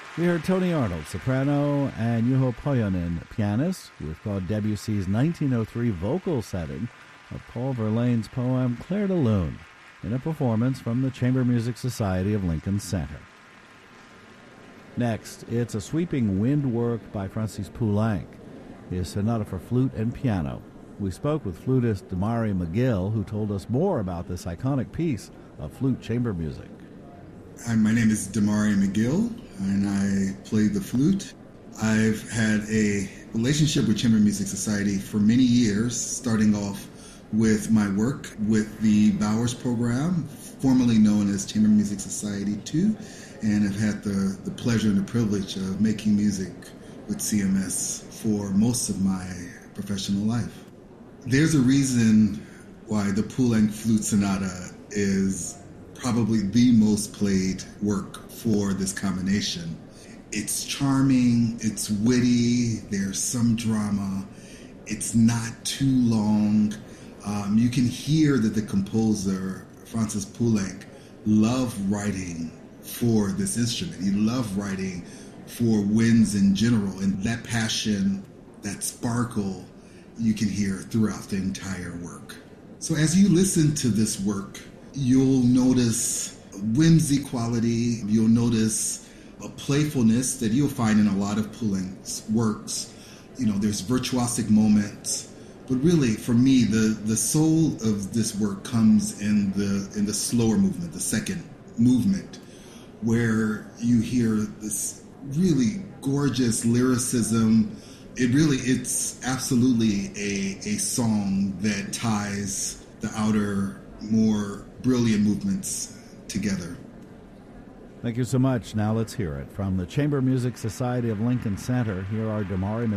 We heard Tony Arnold, soprano, and Juho Pohjonen, pianist, with Claude Debussy's 1903 vocal setting of Paul Verlaine's poem Clair de Lune, in a performance from the Chamber Music Society of Lincoln Center. Next, it's a sweeping wind work by Francis Poulenc, his sonata for flute and piano. We spoke with flutist Damari McGill, who told us more about this iconic piece of flute chamber music. My name is Damari McGill, and I play the flute. I've had a relationship with Chamber Music Society for many years, starting off with my work with the Bowers program, formerly known as Chamber Music Society 2, and I've had the pleasure and the privilege of making music with CMS for most of my professional life. There's a reason why the Poulenc Flute Sonata is probably the most played work for this combination. It's charming, it's witty, there's some drama, it's not too long. You can hear that the composer, Francis Poulenc, loved writing for this instrument. He loved writing for winds in general, and that passion, that sparkle, you can hear throughout the entire work. So as you listen to this work, you'll notice whimsy quality, you'll notice a playfulness that you'll find in a lot of Poulenc's works. You know, there's virtuosic moments, but really, for me, the soul of this work comes in the slower movement, the second movement, where you hear this really gorgeous lyricism. It's absolutely a song that ties the outer, more brilliant movements together. Thank you so much. Now let's hear it. From the Chamber Music Society of Lincoln Center, here are Damari